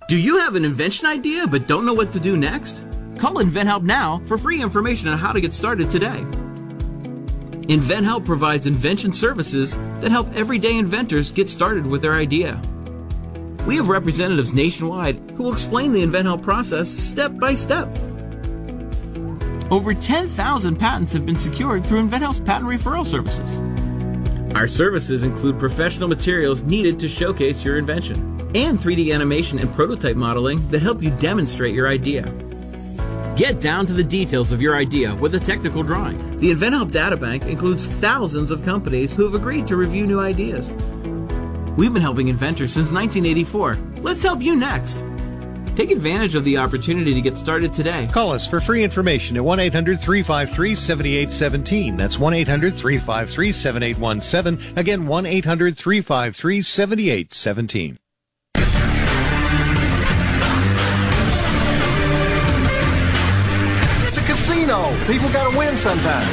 Do you have an invention idea but don't know what to do next? Call InventHelp now for free information on how to get started today. InventHelp provides invention services that help everyday inventors get started with their idea. We have representatives nationwide who will explain the InventHelp process step by step. Over 10,000 patents have been secured through InventHelp's patent referral services. Our services include professional materials needed to showcase your invention and 3D animation and prototype modeling that help you demonstrate your idea. Get down to the details of your idea with a technical drawing. The InventHelp Databank includes thousands of companies who have agreed to review new ideas. We've been helping inventors since 1984. Let's help you next. Take advantage of the opportunity to get started today. Call us for free information at 1-800-353-7817. That's 1-800-353-7817. Again, 1-800-353-7817. It's a casino. People gotta win sometimes.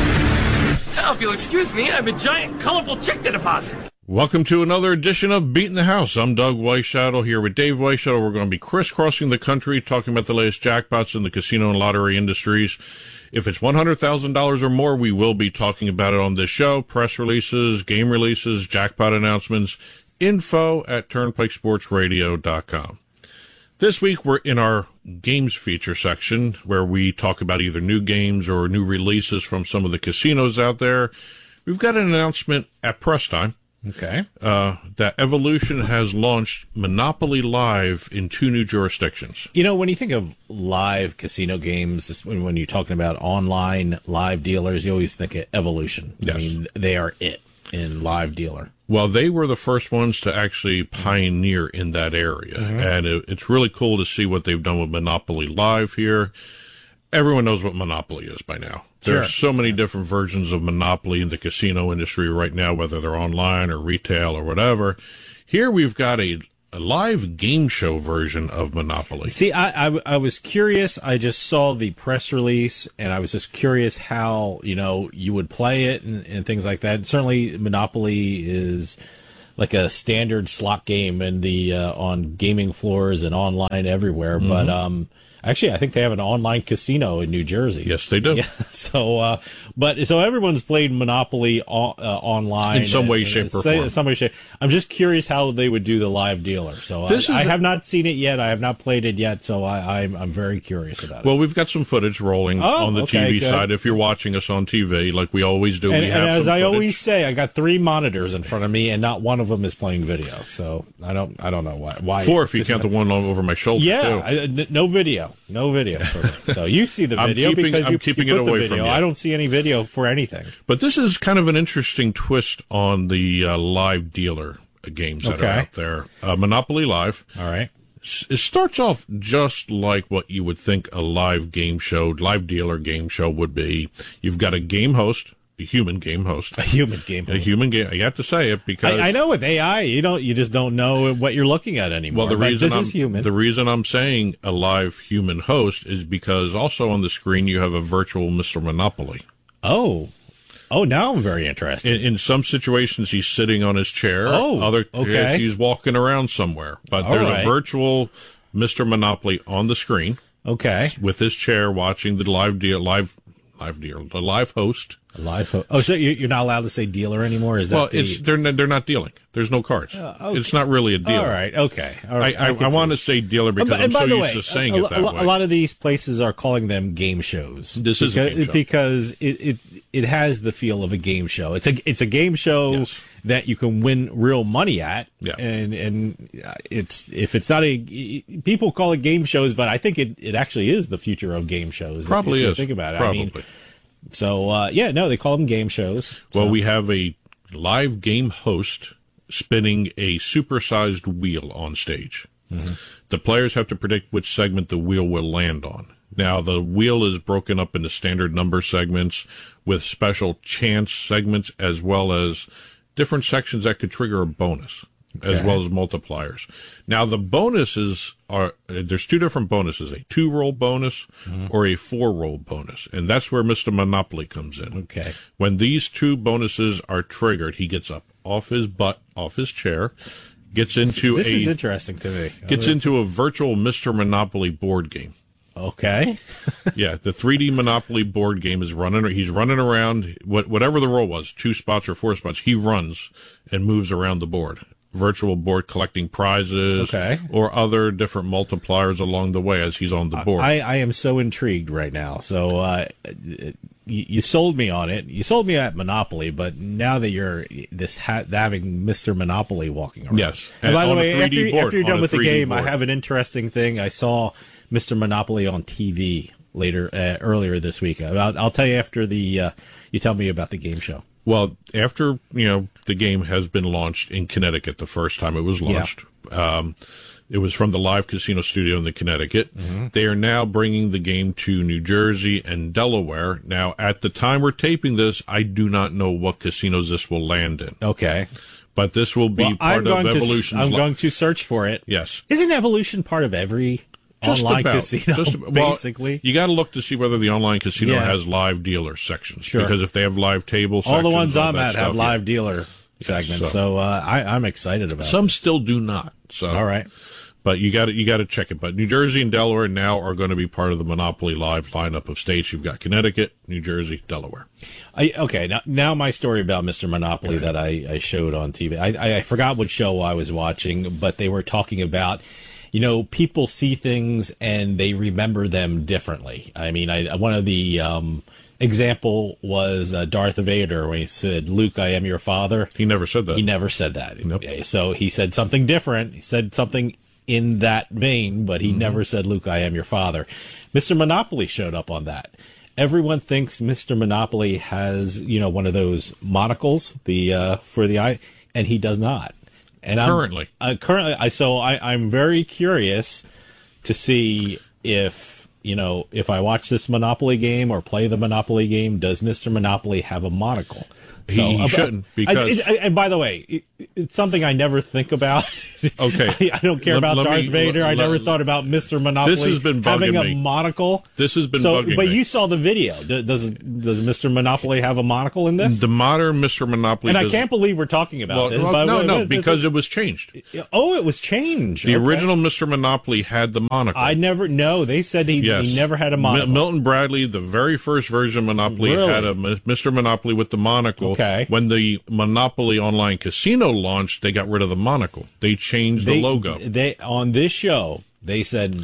Now, if you'll excuse me, I have a giant, colorful check to deposit. Welcome to another edition of Beating the House. I'm Doug Weishadow here with Dave Weishadow. We're going to be crisscrossing the country talking about the latest jackpots in the casino and lottery industries. If it's $100,000 or more, we will be talking about it on this show. Press releases, game releases, jackpot announcements, info at turnpikesportsradio.com. This week, we're in our games feature section where we talk about either new games or new releases from some of the casinos out there. We've got an announcement at press time. Okay. That Evolution has launched Monopoly Live in 2 new jurisdictions. You know, when you think of live casino games, when you're talking about online live dealers, you always think of Evolution. Yes. I mean, they are it in live dealer. Well, they were the first ones to actually pioneer in that area. Mm-hmm. And it's really cool to see what they've done with Monopoly Live here. Everyone knows what Monopoly is by now. There's so many different versions of Monopoly in the casino industry right now, whether they're online or retail or whatever. Here we've got a live game show version of Monopoly. See, I was curious. I just saw the press release, and I was just curious how, you would play it and things like that. Certainly, Monopoly is like a standard slot game on gaming floors and online everywhere. Mm-hmm. But actually, I think they have an online casino in New Jersey. Yes, they do. Yeah, so everyone's played Monopoly online in some way, shape, or form. Some way, shape. I'm just curious how they would do the live dealer. So I have not seen it yet. I have not played it yet. So I'm very curious about it. Well, we've got some footage rolling on the TV side. If you're watching us on TV, like we always do, and we have as some I footage. always say, I got 3 monitors in front of me, and not one of them is playing video. So I don't know why. 4 if you count the one over my shoulder. Yeah, too. No video. So you see the video I'm keeping it away from you. I don't see any video for anything. But this is kind of an interesting twist on the live dealer games that are out there. Monopoly Live. All right. It starts off just like what you would think a live dealer game show would be. You've got a game host. A human game host. A human game host. You have to say it because I know with AI, you just don't know what you're looking at anymore. Well, the reason I'm saying a live human host is because also on the screen you have a virtual Mr. Monopoly. Oh, now I'm very interested. In some situations, he's sitting on his chair. Other cases, he's walking around somewhere. But there's a virtual Mr. Monopoly on the screen. Okay, with his chair watching the live host. A live host. Oh, so you're not allowed to say dealer anymore? Is that they're not dealing. There's no cards. Okay. It's not really a dealer. All right. Okay. All right. I want to say dealer because I'm so used to saying it that way. A lot of these places are calling them game shows. This is a game show because it has the feel of a game show. It's a game show that you can win real money at. Yeah. And it's not people call it game shows, but I think it actually is the future of game shows. Probably if you is. Think about it. Probably. They call them game shows. Well, we have a live game host spinning a supersized wheel on stage. Mm-hmm. The players have to predict which segment the wheel will land on. Now, the wheel is broken up into standard number segments with special chance segments as well as different sections that could trigger a bonus. As well as multipliers. Now, the bonuses there's 2 different bonuses, a 2-roll bonus or a 4-roll bonus. And that's where Mr. Monopoly comes in. Okay. When these 2 bonuses are triggered, he gets up off his chair, gets into This is interesting to me. gets into a virtual Mr. Monopoly board game. Okay. Yeah, the 3D Monopoly board game is running. He's running around, whatever the role was, 2 spots or 4 spots. He runs and moves around the board. Virtual board, collecting prizes, or other different multipliers along the way as he's on the board. I am so intrigued right now. So you sold me on it. You sold me at Monopoly, but now that you're having Mr. Monopoly walking around. Yes. And by the on a way, 3D board, after you're done with the 3D game, board. I have an interesting thing. I saw Mr. Monopoly on TV earlier this week. I'll tell you after you tell me about the game show. Well, after, the game has been launched in Connecticut the first time it was launched, it was from the Live Casino Studio in Connecticut. Mm-hmm. They are now bringing the game to New Jersey and Delaware. Now, at the time we're taping this, I do not know what casinos this will land in. Okay. But this will be part of Evolution's... I'm going to search for it. Yes. Isn't Evolution part of every... online casino, basically. You got to look to see whether the online casino has live dealer sections. Sure. Because if they have live table sections, all the ones I'm at stuff, have live dealer segments. So I'm excited about it. Some still do not. So all right, but you got to check it. But New Jersey and Delaware now are going to be part of the Monopoly Live lineup of states. You've got Connecticut, New Jersey, Delaware. Now my story about Mr. Monopoly that I showed on TV. I forgot what show I was watching, but they were talking about. People see things and they remember them differently. I mean, one of the example was Darth Vader when he said, "Luke, I am your father." He never said that. He never said that. Nope. So he said something different. He said something in that vein, but he never said, "Luke, I am your father." Mr. Monopoly showed up on that. Everyone thinks Mr. Monopoly has, one of those monocles, for the eye, and he does not. And I'm very curious to see if I watch this Monopoly game or play the Monopoly game, does Mr. Monopoly have a monocle? He shouldn't, because... And by the way, it's something I never think about. Okay. I don't care about Darth Vader. I never thought about Mr. Monopoly this has been bugging having a me. monocle. This has been bugging me. But you saw the video. Does Mr. Monopoly have a monocle in this? The modern Mr. Monopoly And I can't believe we're talking about this. No, because it was changed. Oh, it was changed. The original Mr. Monopoly had the monocle. They said he never had a monocle. Milton Bradley, the very first version of Monopoly, had a Mr. Monopoly with the monocle. Okay. When the Monopoly Online Casino launched, they got rid of the monocle. They changed the logo. On this show, they said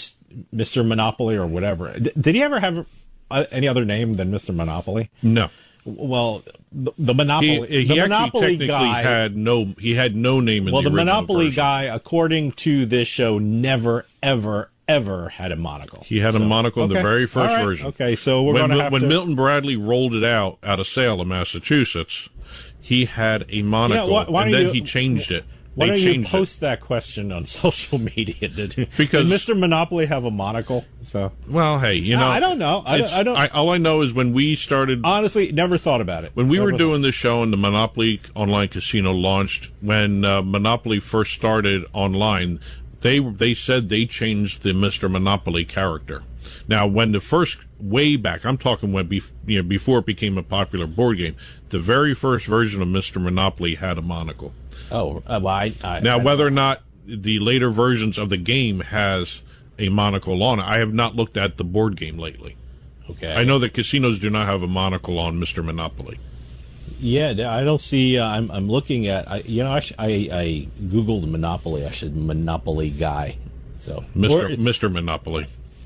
Mr. Monopoly or whatever. Did he ever have any other name than Mr. Monopoly? No. Well, the Monopoly. He the actually Monopoly technically guy had no. He had no name in the original Monopoly version. guy, according to this show, never ever had a monocle. He had a monocle in the very first version. Okay, so we're going to have when to... Milton Bradley rolled it out of Salem, Massachusetts, he had a monocle, and then he changed it. Why don't you post that question on social media? Did Mr. Monopoly have a monocle? So well, hey, I don't know. I don't. All I know is when we started. Honestly, never thought about it. When we were doing this show and the Monopoly Online Casino launched, when Monopoly first started online, they said they changed the Mr. Monopoly character. Now, when the first way back, I'm talking when before it became a popular board game, the very first version of Mr. Monopoly had a monocle. Oh, well, whether or not the later versions of the game has a monocle on it, I have not looked at the board game lately. Okay, I know that casinos do not have a monocle on Mr. Monopoly. Yeah, I don't see. I'm looking at. I googled Monopoly. I should Monopoly guy. So Mr. Monopoly.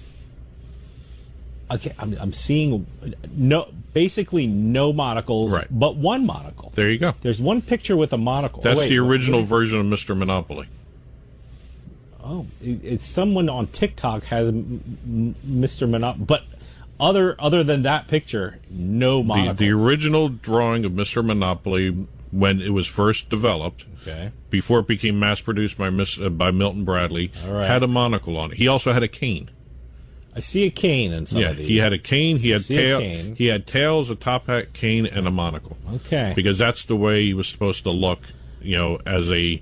Okay, I'm seeing basically no monocles, right, but one monocle. There you go. There's one picture with a monocle. That's the original version of Mr. Monopoly. Oh, it's someone on TikTok has Mr. Monopoly, but other than that picture, no monocles. The original drawing of Mr. Monopoly when it was first developed, before it became mass-produced by Milton Bradley, had a monocle on it. He also had a cane. I see a cane in some of these. He had a cane. He had He had tails, a top hat, cane, and a monocle. Okay. Because that's the way he was supposed to look, as a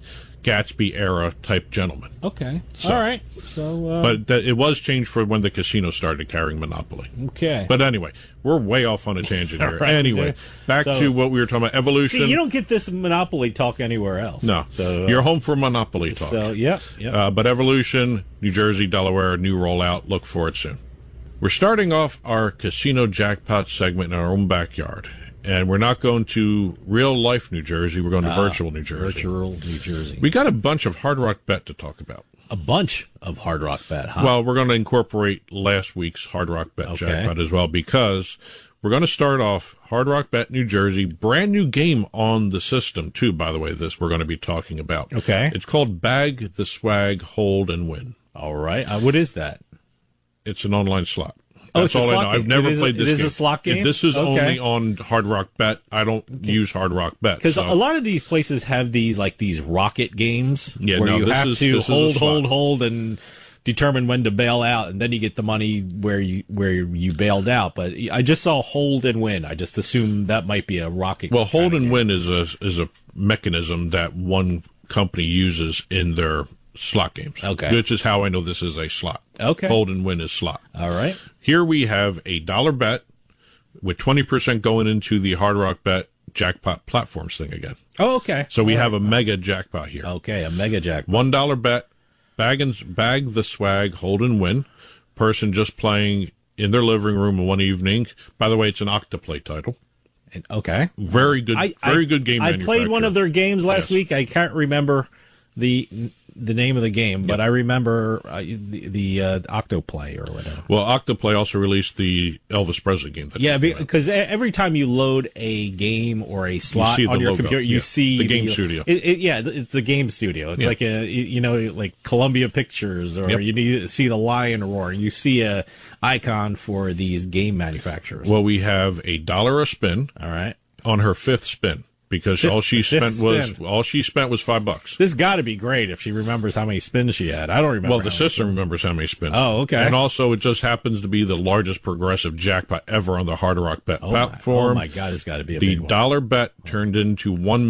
Gatsby era type gentleman. Okay. So- All right. So, But it was changed for when the casino started carrying Monopoly. okay. But anyway, we're way off on a tangent here. Right. Anyway, back So- to what we were talking about, evolution. See, you don't get this Monopoly talk anywhere else. No, So you're home for Monopoly talk. So yep. But evolution, New Jersey, Delaware, new rollout. Look for it soon. We're starting off our casino jackpot segment in our own backyard. And we're not going to real life New Jersey. We're going to virtual New Jersey. Virtual New Jersey. We got a bunch of Hard Rock Bet to talk about. A bunch of Hard Rock Bet, huh? Well, we're going to incorporate last week's Hard Rock Bet Okay. jackpot as well, because we're going to start off Hard Rock Bet New Jersey, brand new game on the system too, by the way, this we're going to be talking about. Okay. It's called Bag the Swag, Hold and Win. All right. What is that? It's an online slot. Oh, That's it's a all I slot know. game. I've never It is played this it is game. a slot game? This is Okay. only on Hard Rock Bet. I don't use Hard Rock Bet. Because so- a lot of these places have these rocket games Yeah, where no, you this have is- to this is a slot. hold, and determine when to bail out, and then you get the money where you bailed out. But I just saw hold and win. I just assumed that might be a rocket. Well, hold kind of and game. win is a mechanism that one company uses in their slot games. Okay. Which is how I know this is a slot. Okay. Hold and win is slot. All right. Here we have a dollar bet with 20% going into the Hard Rock Bet jackpot platforms thing again. Oh, okay. So we All have right. a mega jackpot here. Okay, a mega jackpot. $1 bet, bag the swag, hold and win. Person just playing in their living room one evening. By the way, it's an Octoplay title. Okay. Very good, very good game. I played one of their games last Yes. week. I can't remember the name of the game, but I remember the Octoplay or whatever. Well, Octoplay also released the Elvis Presley game. That Yeah, just came out. because every time you load a game or a slot see the on your logo. computer, you Yeah. see The game studio. It's the game studio. It's Yeah. like like Columbia Pictures, or Yep. you need to see the lion roar. You see a icon for these game manufacturers. Well, we have $1 a spin All right. on her fifth spin because all she fifth spent was spin. $5. This got to be great if she remembers how many spins she had. I don't remember. Well, the how many system remembers how many spins. Oh, okay. And also, it just happens to be the largest progressive jackpot ever on the Hard Rock Bet platform. Oh my God, it's got to be a The big one. dollar bet turned into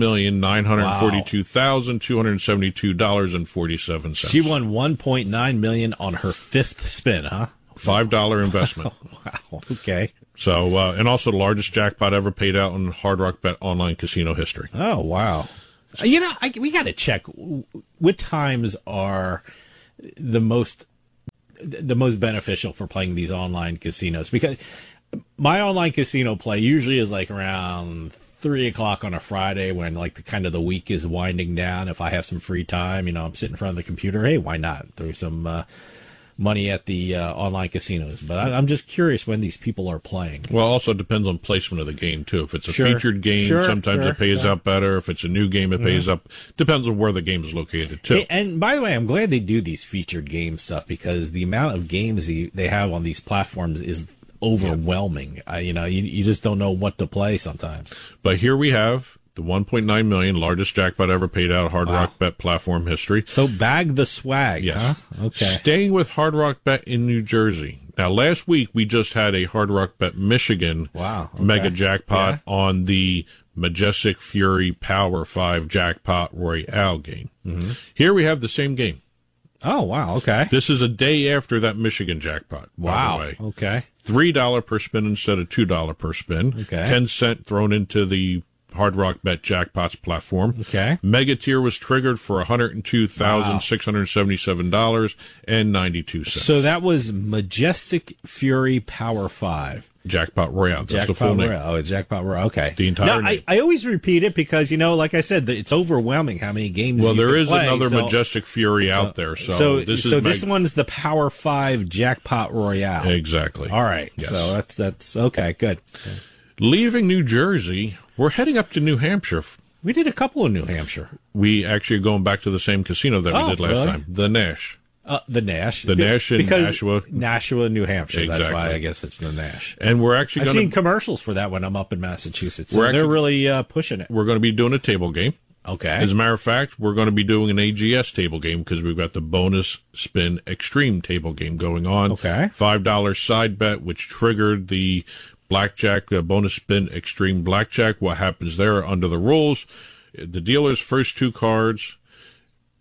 $1,942,272.47. She won $1.9 million on her fifth spin, huh? $5 investment. Wow. Okay. So, and also the largest jackpot ever paid out in Hard Rock Bet online casino history. Oh wow. We got to check what times are the most beneficial for playing these online casinos, because my online casino play usually is like around 3:00 on a Friday when like the week is winding down. If I have some free time, I'm sitting in front of the computer. Hey, why not throw some money at the online casinos? But I'm just curious when these people are playing. Well, also it depends on placement of the game too. If it's a Sure. featured game, Sure, sometimes sure, it pays sure. out better. If it's a new game, it pays up. Depends on where the game is located too. Hey, and by the way, I'm glad they do these featured game stuff, because the amount of games they have on these platforms is overwhelming. You just don't know what to play sometimes. But here we have the 1.9 million, largest jackpot ever paid out, Hard Rock Bet platform history. So bag the swag. Yes. Huh? Okay. Staying with Hard Rock Bet in New Jersey. Now, last week we just had a Hard Rock Bet Michigan Wow. Okay. mega jackpot on the Majestic Fury Power 5 Jackpot Royale game. Mm-hmm. Here we have the same game. Oh wow. Okay. This is a day after that Michigan jackpot. Wow. By the way. Okay. $3 per spin instead of $2 per spin. Okay. 10 cent thrown into the Hard Rock Bet Jackpots platform. Okay. Mega tier was triggered for $102,677.92. So that was Majestic Fury Power 5. Jackpot Royale. That's the full Jackpot name. Royale. Oh, Jackpot Royale. Okay. The entire No, name. I always repeat it because, like I said, it's overwhelming how many games Well, you there can is play, another so- Majestic Fury out there. So this one's the Power 5 Jackpot Royale. Exactly. All right. Yes. So that's okay. Good. Leaving New Jersey, we're heading up to New Hampshire. We did a couple in New Hampshire. We actually are going back to the same casino that we Oh, did last really? time, the Nash. The Nash. The Nash in Nashua. Nashua, New Hampshire. That's Exactly. why I guess it's the Nash. And we're actually I've going seen to commercials for that when I'm up in Massachusetts. So We're they're actually- really pushing it. we're going to be doing a table game. Okay. As a matter of fact, we're going to be doing an AGS table game because we've got the bonus spin extreme table game going on. Okay. $5 side bet, which triggered the blackjack bonus spin extreme blackjack. What happens there under the rules? The dealer's first two cards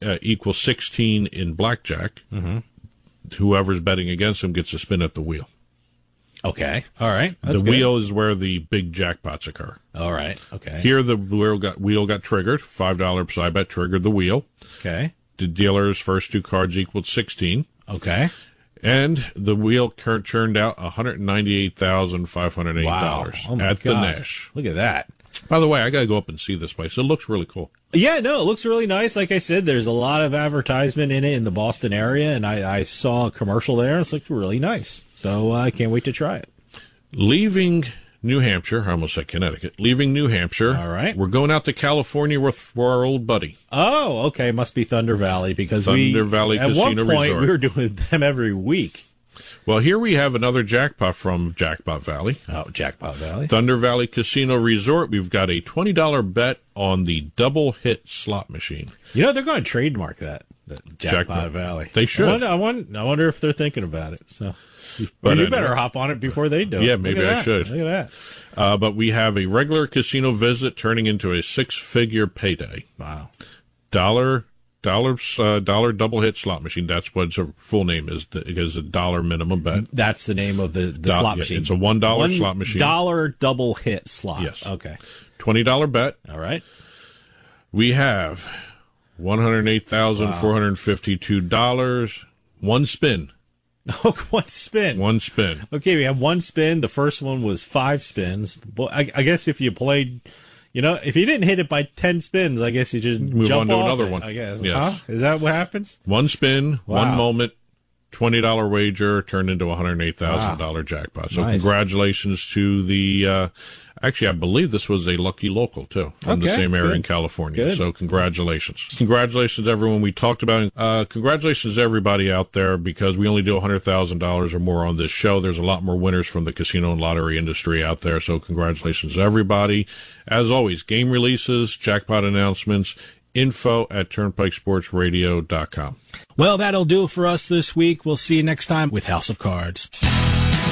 equals 16 in blackjack. Mm-hmm. Whoever's betting against him gets a spin at the wheel. Okay. All right. That's the good. wheel is where the big jackpots occur. All right. Okay. Here, the wheel got triggered. $5 side bet triggered the wheel. Okay. The dealer's first two cards equaled 16. Okay. And the wheel turned out $198,508 Wow. Oh my at the God. Nash. Look at that. By the way, I got to go up and see this place. It looks really cool. Yeah, no, it looks really nice. Like I said, there's a lot of advertisement in it in the Boston area, and I saw a commercial there. It's looked really nice. So I can't wait to try it. Leaving New Hampshire, I almost said Connecticut. Leaving New Hampshire. All right. We're going out to California for our old buddy. Oh, okay. Must be Thunder Valley because Thunder Valley at Casino one point Resort. we were doing them every week. Well, here we have another jackpot from Jackpot Valley. Oh, Jackpot Valley. Thunder Valley Casino Resort. We've got a $20 bet on the double hit slot machine. You know, they're going to trademark that Jackpot Valley. They should. I wonder if they're thinking about it. So, But you anyway. better hop on it before they do. Yeah, Look maybe at I that. should. Look at that. But we have a regular casino visit turning into a six-figure payday. Wow. Dollar double hit slot machine. That's what its full name is. Is a dollar minimum bet. That's the name of the slot machine. It's a $1 slot machine. $1 double hit slot. Yes. Okay. $20 bet. All right. We have $108,452. One spin. Oh, one spin. One spin. Okay, we have one spin. The first one was 5 spins. Well, I guess if you played, if you didn't hit it by 10 spins, I guess you just Move jump on to off another it, one. I guess. Yes. Huh? Is that what happens? One spin, Wow. one moment, $20 wager turned into a $108,000 jackpot. So Nice. congratulations to the. Actually, I believe this was a lucky local too from the Okay, same area good. in California. Good. So congratulations, congratulations everyone. We talked about it. Congratulations to everybody out there because we only do $100,000 or more on this show. There's a lot more winners from the casino and lottery industry out there. So congratulations to everybody. As always, game releases, jackpot announcements. info@turnpikesportsradio.com. Well, that'll do it for us this week. We'll see you next time with House of Cards.